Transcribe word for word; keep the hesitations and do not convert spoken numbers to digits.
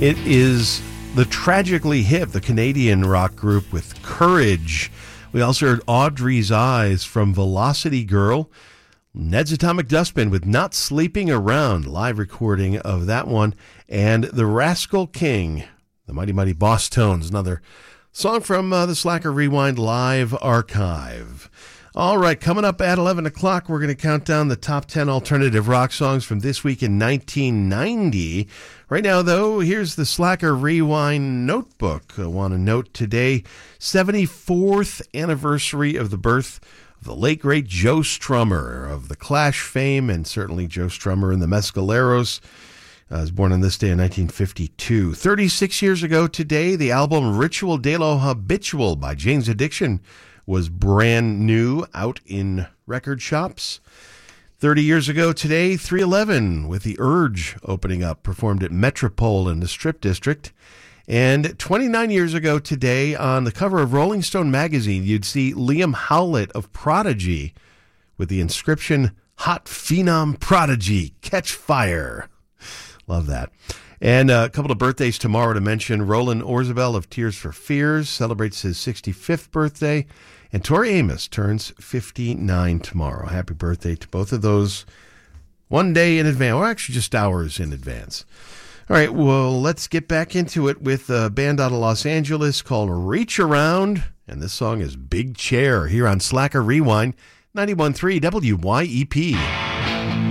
It is the Tragically Hip, the Canadian rock group, with Courage. We also heard Audrey's Eyes from Velocity Girl. Ned's Atomic Dustbin with Not Sleeping Around, live recording of that one. And The Rascal King, the Mighty Mighty Boss Tones, another song from uh, the Slacker Rewind live archive. All right, coming up at eleven o'clock, we're going to count down the top ten alternative rock songs from this week in nineteen ninety. Right now, though, here's the Slacker Rewind notebook. I want to note today, seventy-fourth anniversary of the birth of the late, great Joe Strummer of the Clash fame, and certainly Joe Strummer and the Mescaleros. Uh, was born on this day in nineteen fifty-two. thirty-six years ago today, the album Ritual de lo Habitual by Jane's Addiction was brand new, out in record shops. thirty years ago today, three eleven with The Urge opening up, performed at Metropole in the Strip District. And twenty-nine years ago today, on the cover of Rolling Stone magazine, you'd see Liam Howlett of Prodigy with the inscription, Hot Phenom Prodigy, Catch Fire. Love that. And a couple of birthdays tomorrow to mention. Roland Orzabal of Tears for Fears celebrates his sixty-fifth birthday. And Tori Amos turns fifty-nine tomorrow. Happy birthday to both of those, one day in advance, or actually just hours in advance. All right, well, let's get back into it with a band out of Los Angeles called Reach Around. And this song is Big Chair here on Slacker Rewind, ninety-one point three W Y E P.